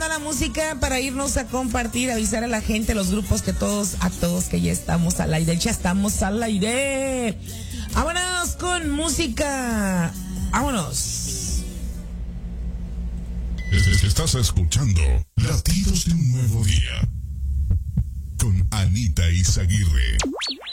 escuchando la música para irnos a compartir, avisar a la gente, a los grupos que a todos que ya estamos al aire. Ya estamos al aire. Vámonos con música. Vámonos. Estás escuchando Latidos de un Nuevo Día con Anita Izaguirre.